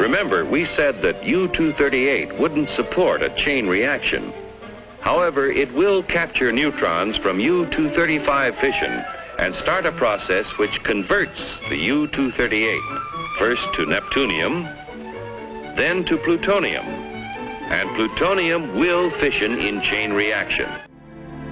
Remember, we said that U-238 wouldn't support a chain reaction. However, it will capture neutrons from U-235 fission and start a process which converts the U-238 first to neptunium, then to plutonium. And plutonium will fission in chain reaction.